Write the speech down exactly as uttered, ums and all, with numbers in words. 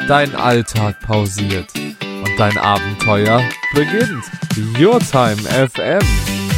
dein Alltag pausiert und dein Abenteuer beginnt. Your Time F M.